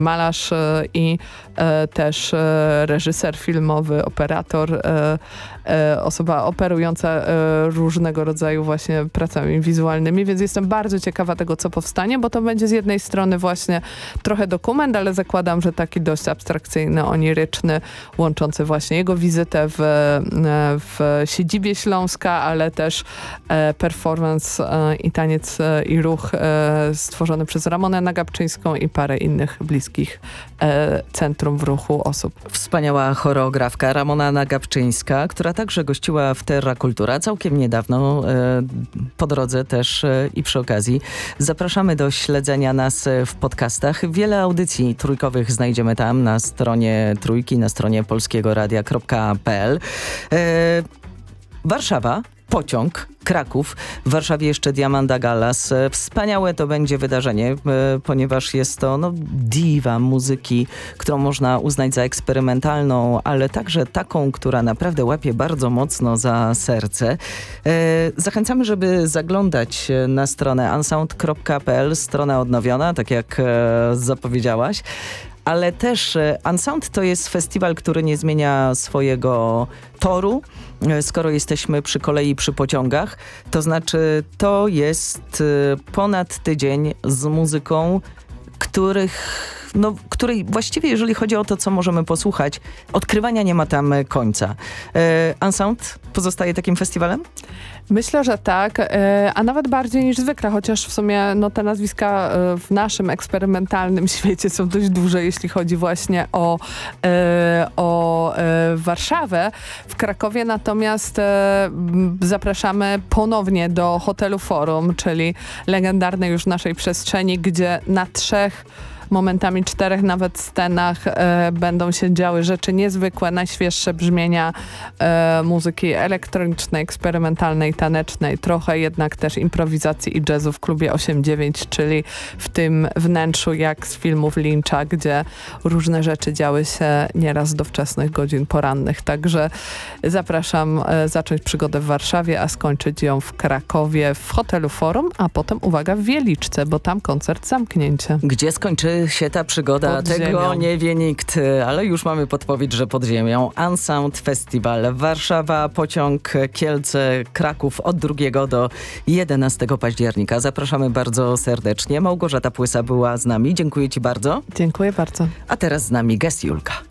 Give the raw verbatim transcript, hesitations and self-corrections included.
malarz e, i e, też e, reżyser filmowy, operator, e, e, osoba operująca e, różnego rodzaju właśnie pracami wizualnymi, więc jestem bardzo ciekawa tego, co powstanie, bo to będzie z jednej strony właśnie trochę dokument, ale zakładam, że taki dość abstrakcyjny, oniryczny, łączący właśnie jego wizytę w, w siedzibie Śląska, ale też e, performance e, i taniec e, i ruch e, stworzony przez Ramonę Nagabczyńską i parę innych bliskich e, Centrum w Ruchu osób. Wspaniała choreografka Ramona Nagabczyńska, która także gościła w Terra Kultura całkiem niedawno, e, po drodze też e, i przy okazji. Zapraszamy do śledzenia nas w podcastach. Wiele audycji trójkowych znajdziemy tam na stronie Trójki, na stronie polskiego radia kropka p l. E, Warszawa, pociąg, Kraków, w Warszawie jeszcze Diamanda Gallas. Wspaniałe to będzie wydarzenie, ponieważ jest to no, diwa muzyki, którą można uznać za eksperymentalną, ale także taką, która naprawdę łapie bardzo mocno za serce. Zachęcamy, żeby zaglądać na stronę unsound kropka p l, strona odnowiona, tak jak zapowiedziałaś. Ale też Unsound to jest festiwal, który nie zmienia swojego toru, skoro jesteśmy przy kolei, przy pociągach. To znaczy, to jest ponad tydzień z muzyką, których, no, której właściwie, jeżeli chodzi o to, co możemy posłuchać, odkrywania nie ma tam końca. Unsound pozostaje takim festiwalem? Myślę, że tak, a nawet bardziej niż zwykle, chociaż w sumie no, te nazwiska w naszym eksperymentalnym świecie są dość duże, jeśli chodzi właśnie o, o Warszawę. W Krakowie natomiast zapraszamy ponownie do hotelu Forum, czyli legendarnej już naszej przestrzeni, gdzie na trzech momentami czterech nawet scenach e, będą się działy rzeczy niezwykłe, najświeższe brzmienia e, muzyki elektronicznej, eksperymentalnej, tanecznej, trochę jednak też improwizacji i jazzu w klubie osiem dziewięć, czyli w tym wnętrzu jak z filmów Lyncha, gdzie różne rzeczy działy się nieraz do wczesnych godzin porannych. Także zapraszam e, zacząć przygodę w Warszawie, a skończyć ją w Krakowie w hotelu Forum, a potem uwaga w Wieliczce, bo tam koncert zamknięcie. Gdzie skończy się ta przygoda? Pod Tego ziemią. nie wie nikt, ale już mamy podpowiedź, że pod ziemią. Unsound Festival, Warszawa, pociąg Kielce, Kraków od drugiego do jedenastego października. Zapraszamy bardzo serdecznie. Małgorzata Płysa była z nami. Dziękuję ci bardzo. Dziękuję bardzo. A teraz z nami Gest Julka.